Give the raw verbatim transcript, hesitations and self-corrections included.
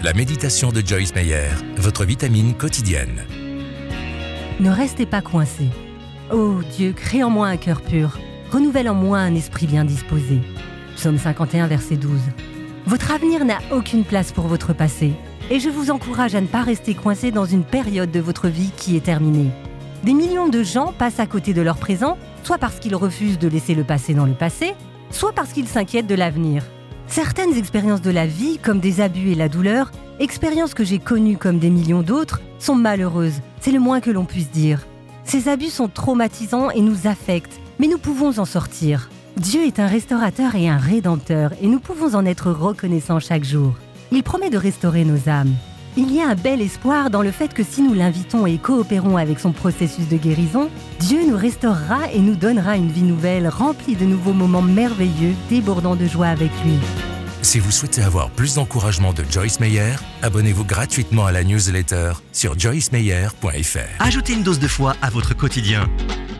La méditation de Joyce Meyer, votre vitamine quotidienne. Ne restez pas coincés. Ô Dieu, crée en moi un cœur pur. Renouvelle en moi un esprit bien disposé. Psaume cinquante et un, verset douze. Votre avenir n'a aucune place pour votre passé. Et je vous encourage à ne pas rester coincé dans une période de votre vie qui est terminée. Des millions de gens passent à côté de leur présent, soit parce qu'ils refusent de laisser le passé dans le passé, soit parce qu'ils s'inquiètent de l'avenir. Certaines expériences de la vie, comme des abus et la douleur, expériences que j'ai connues comme des millions d'autres, sont malheureuses. C'est le moins que l'on puisse dire. Ces abus sont traumatisants et nous affectent, mais nous pouvons en sortir. Dieu est un restaurateur et un rédempteur, et nous pouvons en être reconnaissants chaque jour. Il promet de restaurer nos âmes. Il y a un bel espoir dans le fait que si nous l'invitons et coopérons avec son processus de guérison, Dieu nous restaurera et nous donnera une vie nouvelle, remplie de nouveaux moments merveilleux, débordant de joie avec lui. Si vous souhaitez avoir plus d'encouragement de Joyce Meyer, abonnez-vous gratuitement à la newsletter sur joyce meyer point f r. Ajoutez une dose de foi à votre quotidien.